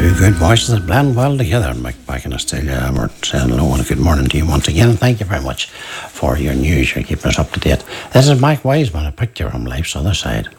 Two good voices that blend well together. Mick back in Australia, we're saying hello and a good morning to you once again. Thank you very much for your news. You're keeping us up to date. This is Mike Wiseman, a picture from life's other side.